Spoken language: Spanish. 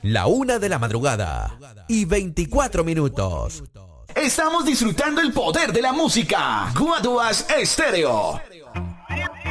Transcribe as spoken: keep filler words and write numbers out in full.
la una de la madrugada y veinticuatro minutos. Estamos disfrutando el poder de la música. Guaduas Estéreo.